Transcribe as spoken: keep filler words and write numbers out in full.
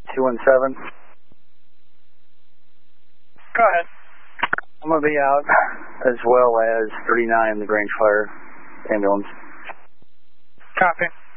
two one seven. Go ahead. I'm going to be out as well as thirty-nine, the Grange Fire ambulance. Copy.